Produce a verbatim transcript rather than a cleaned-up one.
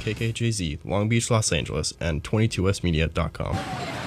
K K J Z, Long Beach, Los Angeles, and twenty-two west media dot com.